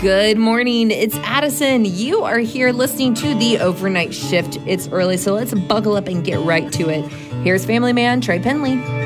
Good morning. It's Addison. You are here listening to the Overnight Shift. It's early, so let's buckle up and get right to it. Here's Family Man Trey Penley.